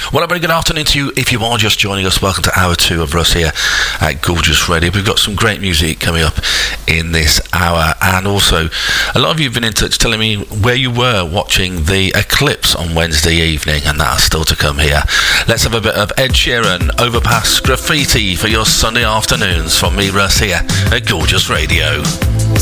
Well, a very good afternoon to you. If you are just joining us, welcome to hour 2 of Russ here at Gorgeous Radio. We've got some great music coming up in this hour, and also a lot of you have been in touch telling me where you were watching the eclipse on Wednesday evening, and that's still to come here. Let's have a bit of Ed Sheeran, Overpass Graffiti for your Sunday afternoons from me, Russ, here at Gorgeous Radio.